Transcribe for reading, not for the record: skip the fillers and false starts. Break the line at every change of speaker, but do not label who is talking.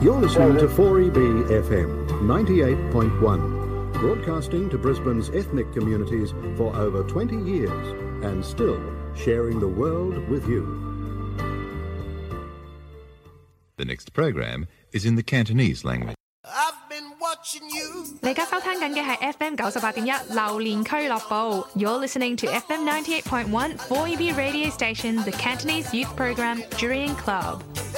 You're listening to 4EB FM 98.1, broadcasting to Brisbane's ethnic communities for over 20 years and still sharing the world with you.
The next program is in the Cantonese language.
I've been watching you.
你而家收聽緊嘅係 FM 98.1榴蓮俱樂部。You're listening to FM 98.1 4EB radio station, the Cantonese youth program, Jurian Club.